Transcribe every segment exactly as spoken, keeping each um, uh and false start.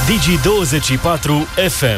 Digi douăzeci și patru F M.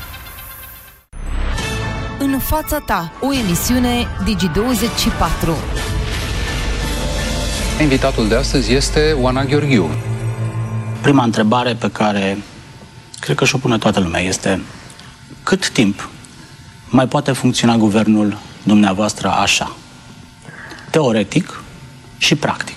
În fața ta, o emisiune Digi douăzeci și patru. Invitatul de astăzi este Oana Gheorghiu. Prima întrebare pe care cred că și-o pune toată lumea este: cât timp mai poate funcționa guvernul dumneavoastră așa? Teoretic și practic.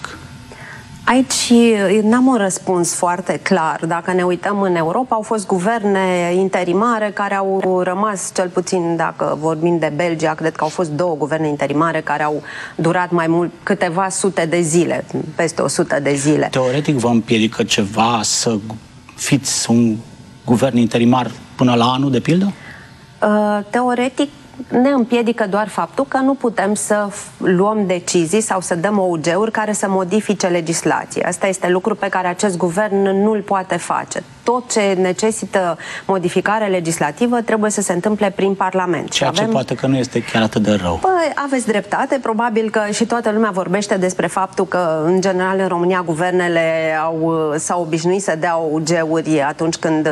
Aici n-am un răspuns foarte clar. Dacă ne uităm în Europa, au fost guverne interimare care au rămas, cel puțin dacă vorbim de Belgia, cred că au fost două guverne interimare care au durat mai mult, câteva sute de zile, peste o sută de zile. Teoretic vă împiedică ceva să fiți un guvern interimar până la anul, de pildă? Uh, teoretic ne împiedică doar faptul că nu putem să luăm decizii sau să dăm O U G-uri care să modifice legislația. Asta este lucru pe care acest guvern nu îl poate face. Tot ce necesită modificare legislativă trebuie să se întâmple prin Parlament. Ceea avem... ce poate că nu este chiar atât de rău. Păi, aveți dreptate. Probabil că și toată lumea vorbește despre faptul că, în general, în România, guvernele au, s-au obișnuit să dea O U G-uri atunci când,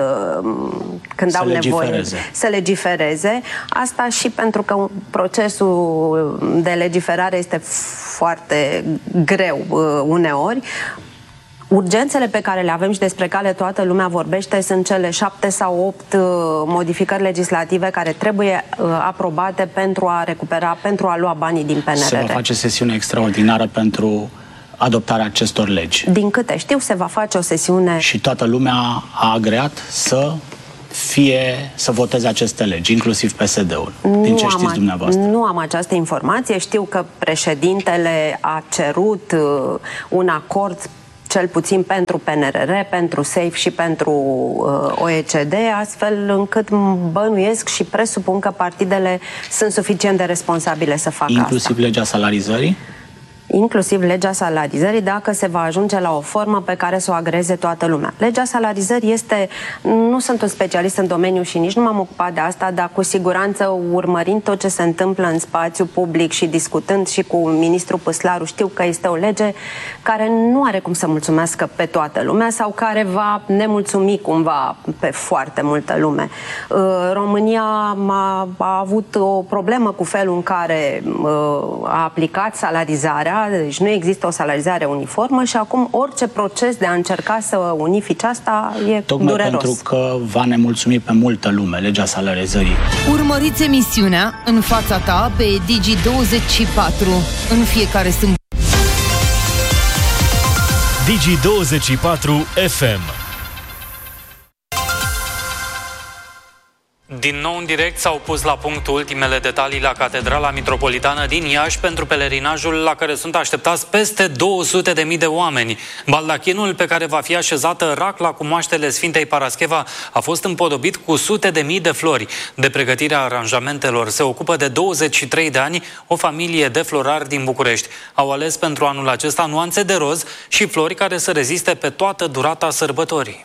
când au nevoie să legifereze. Asta și pentru că procesul de legiferare este foarte greu uneori. Urgențele pe care le avem și despre care toată lumea vorbește sunt cele șapte sau opt modificări legislative care trebuie aprobate pentru a recupera, pentru a lua banii din P N R R. Se va face sesiune extraordinară pentru adoptarea acestor legi. Din câte știu, se va face o sesiune... Și toată lumea a agreat să fie să voteze aceste legi, inclusiv P S D-ul, din ce știți dumneavoastră. Nu am această informație. Știu că președintele a cerut uh, un acord cel puțin pentru P N R R, pentru SAFE și pentru uh, O E C D, astfel încât bănuiesc și presupun că partidele sunt suficient de responsabile să facă inclusiv asta. Inclusiv legea salarizării? Inclusiv legea salarizării, dacă se va ajunge la o formă pe care să o agreze toată lumea. Legea salarizării este, nu sunt un specialist în domeniu și nici nu m-am ocupat de asta, dar cu siguranță, urmărind tot ce se întâmplă în spațiu public și discutând și cu ministrul Păslaru, știu că este o lege care nu are cum să mulțumească pe toată lumea sau care va nemulțumi cumva pe foarte multă lume. România a, a avut o problemă cu felul în care a aplicat salarizarea. Deci nu există o salarizare uniformă și acum orice proces de a încerca să unifice asta e tocmai dureros. Pentru că va nemulțumi pe multă lume legea salarizării. Urmăriți emisiunea În fața ta pe Digi douăzeci și patru în fiecare sâmbătă. Digi douăzeci și patru F M. Din nou în direct s-au pus la punct ultimele detalii la Catedrala Mitropolitană din Iași pentru pelerinajul la care sunt așteptați peste două sute de mii de oameni. Baldachinul pe care va fi așezată racla cu moaștele Sfintei Parascheva a fost împodobit cu sute de mii de flori. De pregătirea aranjamentelor se ocupă de douăzeci și trei de ani o familie de florari din București. Au ales pentru anul acesta nuanțe de roz și flori care să reziste pe toată durata sărbătorii.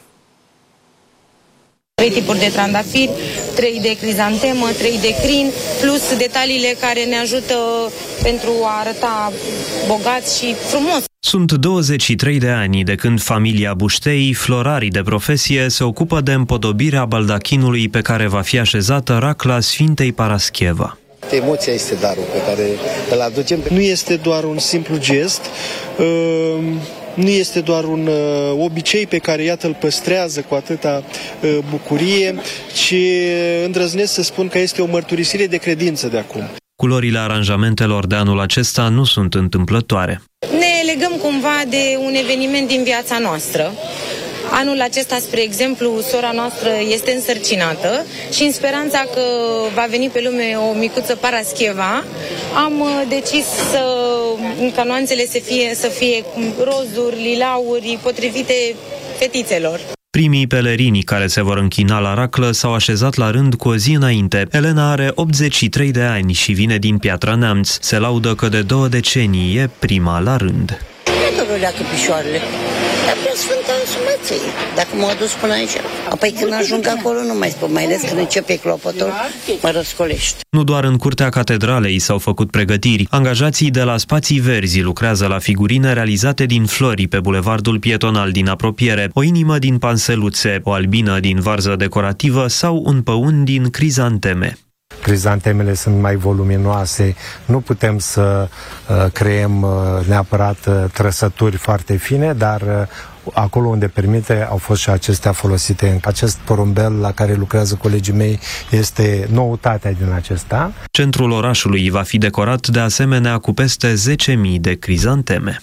Trei tipuri de trandafiri, trei de crizantemă, trei de crin, plus detaliile care ne ajută pentru a arăta bogați și frumos. Sunt douăzeci și trei de ani de când familia Buștei, florarii de profesie, se ocupă de împodobirea baldachinului pe care va fi așezată racla Sfintei Parascheva. Emoția este darul pe care îl aducem. Nu este doar un simplu gest, uh... nu este doar un uh, obicei pe care, iată, îl păstrează cu atâta uh, bucurie, ci îndrăznesc să spun că este o mărturisire de credință de acum. Culorile aranjamentelor de anul acesta nu sunt întâmplătoare. Ne legăm cumva de un eveniment din viața noastră. Anul acesta, spre exemplu, sora noastră este însărcinată și în speranța că va veni pe lume o micuță Parascheva, am decis să, ca nuanțele să fie, să fie rozuri, lilauri, potrivite fetițelor. Primii pelerini care se vor închina la raclă s-au așezat la rând cu o zi înainte. Elena are optzeci și trei de ani și vine din Piatra Neamț. Se laudă că de două decenii e prima la rând. Nu că vreau pișoarele, dar pe Sfânta însumi vieții, dacă m-au adus până aici. Apoi când ajung acolo nu mai spun, mai ales când începe clopotul, mă răscolești. Nu doar în curtea catedralei s-au făcut pregătiri. Angajații de la Spații Verzi lucrează la figurine realizate din flori pe bulevardul pietonal din apropiere, o inimă din panseluțe, o albină din varză decorativă sau un păun din crizanteme. Crizantemele sunt mai voluminoase, nu putem să uh, creăm uh, neapărat uh, trăsături foarte fine, dar uh, acolo unde permite au fost și acestea folosite. Acest porumbel la care lucrează colegii mei este noutatea din acest an. Centrul orașului va fi decorat de asemenea cu peste zece mii de crizanteme.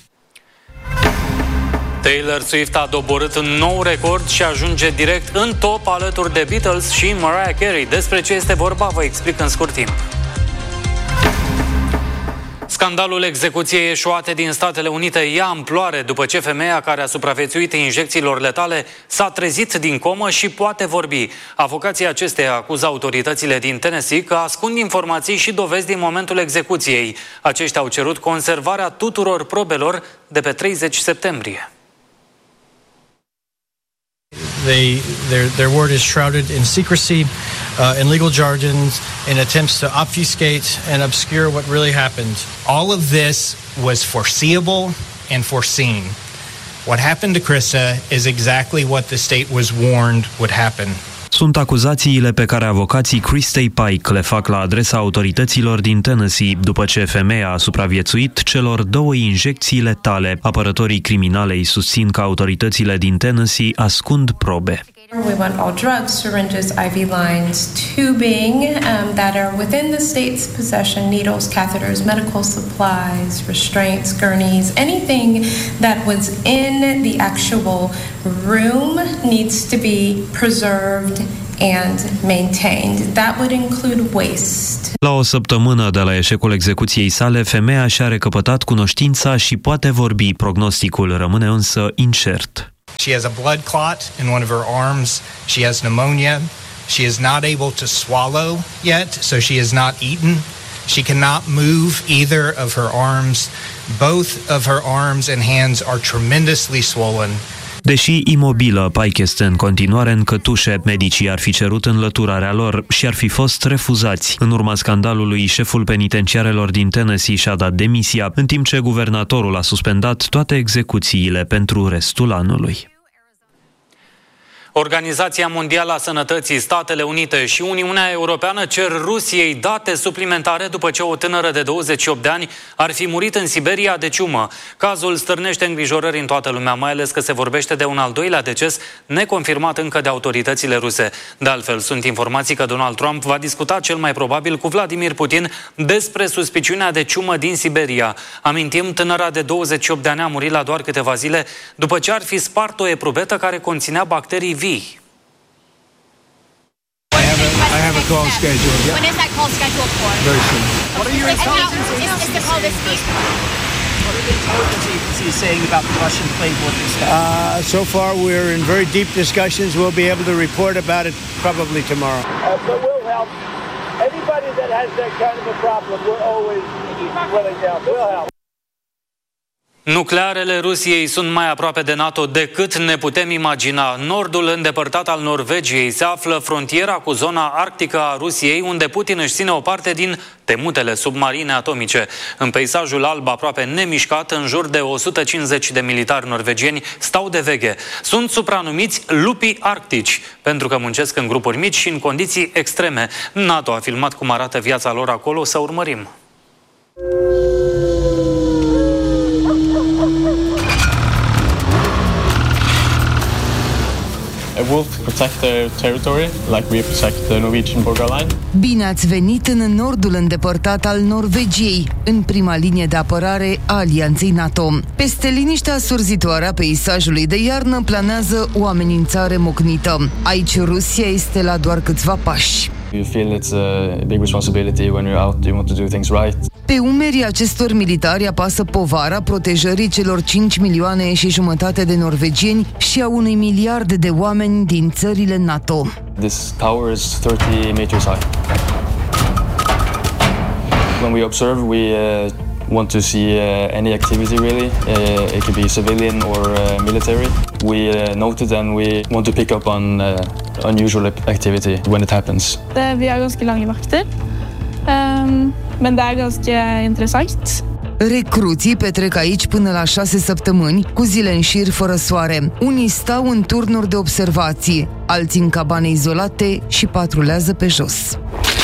Taylor Swift a doborât un nou record și ajunge direct în top alături de Beatles și Mariah Carey. Despre ce este vorba vă explic în scurt timp. Scandalul execuției eșuate din Statele Unite ia amploare după ce femeia care a supraviețuit injecțiilor letale s-a trezit din comă și poate vorbi. Avocații acesteia acuză autoritățile din Tennessee că ascund informații și dovezi din momentul execuției. Aceștia au cerut conservarea tuturor probelor de pe treizeci septembrie. They, their, their word is shrouded in secrecy, uh, in legal jargons, in attempts to obfuscate and obscure what really happened. All of this was foreseeable and foreseen. What happened to Krista is exactly what the state was warned would happen. Sunt acuzațiile pe care avocații Christay Pike le fac la adresa autorităților din Tennessee după ce femeia a supraviețuit celor două injecții letale. Apărătorii criminalei susțin că autoritățile din Tennessee ascund probe. We want all drugs, syringes, I V lines, tubing um, that are within the state's possession, needles, catheters, medical supplies, restraints, gurneys, anything that was in the actual room needs to be preserved and maintained. That would include waste. La o săptămână de la eșecul execuției sale, femeia și-a recăpătat cunoștința și poate vorbi. Prognosticul rămâne însă incert. She has a blood clot in one of her arms. She has pneumonia. She is not able to swallow yet, so she has not eaten. She cannot move either of her arms. Both of her arms and hands are tremendously swollen. Deși imobilă, Pike este în continuare în cătușe. Medicii ar fi cerut înlăturarea lor și ar fi fost refuzați. În urma scandalului, șeful penitenciarelor din Tennessee și-a dat demisia, în timp ce guvernatorul a suspendat toate execuțiile pentru restul anului. Organizația Mondială a Sănătății, Statele Unite și Uniunea Europeană cer Rusiei date suplimentare după ce o tânără de douăzeci și opt de ani ar fi murit în Siberia de ciumă. Cazul stârnește îngrijorări în toată lumea, mai ales că se vorbește de un al doilea deces neconfirmat încă de autoritățile ruse. De altfel, sunt informații că Donald Trump va discuta cel mai probabil cu Vladimir Putin despre suspiciunea de ciumă din Siberia. Amintim, tânăra de douăzeci și opt de ani a murit la doar câteva zile după ce ar fi spart o eprubetă care conținea bacterii vii. I have a, I have a call scheduled. Yeah. When is that call scheduled for? Very soon. What are your intelligence agencies? Is the call this week? What are the intelligence agencies saying about the Russian playbook and stuff? Uh, so far, we're in very deep discussions. We'll be able to report about it probably tomorrow. Uh, but we'll help. Anybody that has that kind of a problem, we're always willing to help. We'll help. Nuclearele Rusiei sunt mai aproape de NATO decât ne putem imagina. Nordul îndepărtat al Norvegiei se află frontiera cu zona arctică a Rusiei, unde Putin își ține o parte din temutele submarine atomice. În peisajul alb aproape nemișcat, în jur de o sută cincizeci de militari norvegieni stau de veche. Sunt supranumiți lupii arctici, pentru că muncesc în grupuri mici și în condiții extreme. NATO a filmat cum arată viața lor acolo, să urmărim. A wolf protect their territory, like we protect the Norwegian borderline. Bine ați venit în nordul îndepărtat al Norvegiei, în prima linie de apărare a Alianței NATO. Peste liniștea surzitoare a peisajului de iarnă planează o amenințare mocnită. Aici Rusia este la doar câțiva pași. You feel it's a big responsibility when you're out, you want to do things right. Pe umerii acestor militari apasă povara protejării celor cinci milioane și jumătate de norvegieni și a unui miliard de oameni din țările NATO. This tower is thirty meters high. When we observe, we uh, want to see uh, any activity really. Uh, it could be civilian or uh, military. We uh, noted and we want to pick up on uh, unusual activity when it happens. Det, vi har ganske lange vakter, um, men det er ganske interessant. Recruții petrec aici până la șase săptămâni, cu zile în șir fără soare. Unii stau în turnuri de observații, alții în cabane izolate și patrulează pe jos.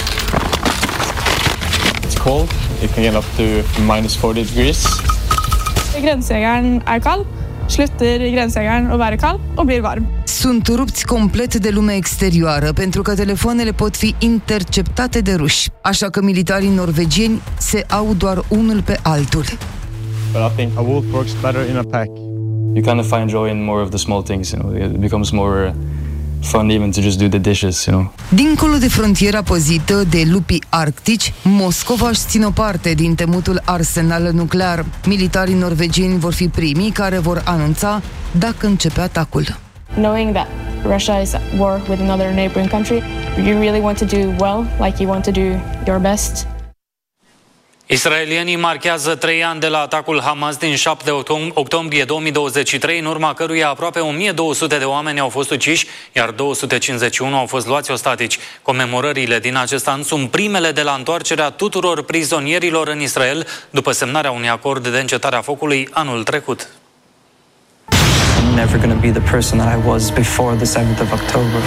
It's cold. It can get up to minus forty degrees. Grensejegeren er kald, slutter grensejegeren å være kald og blir varm. Sunt rupți complet de lumea exterioară pentru că telefoanele pot fi interceptate de ruși, așa că militarii norvegieni se au doar unul pe altul. But I think a wolf works better in a pack. You kind of find joy in more of the small things, you know. It becomes more fun even to just do the dishes, you know. Dincolo de frontiera păzită de lupii arctici, Moscova își ține o parte din temutul arsenal nuclear. Militarii norvegieni vor fi primii care vor anunța dacă începe atacul. Knowing that Russia is at war with another neighboring country, you really want to do well, like you want to do your best. Israelienii marchează trei ani de la atacul Hamas din șapte octombrie două mii douăzeci și trei, în urma căruia aproape o mie două sute de oameni au fost uciși, iar două sute cincizeci și unu au fost luați ostatici. Comemorările din acest an sunt primele de la întoarcerea tuturor prizonierilor în Israel, după semnarea unui acord de încetare a focului anul trecut. I'm never going to be the person that I was before the seventh of October.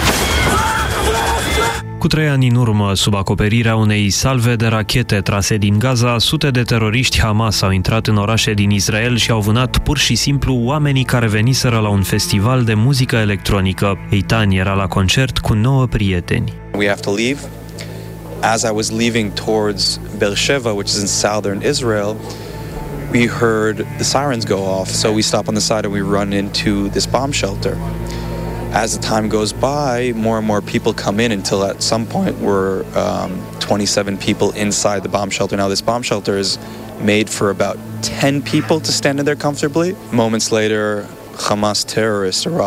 Cu trei ani în urmă, sub acoperirea unei salve de rachete trase din Gaza, sute de teroriști Hamas au intrat în orașe din Israel și au vânat pur și simplu oamenii care veniseră la un festival de muzică electronică. Eitan era la concert cu nouă prieteni. We have to leave. As I was leaving towards Beersheba, which is in southern Israel, we heard the sirens go off, so we stop on the side and we run into this bomb shelter. As the time goes by, more and more people come in until at some point we're um, twenty-seven people inside the bomb shelter. Now this bomb shelter is made for about ten people to stand in there comfortably. Moments later, Hamas terrorists arrive.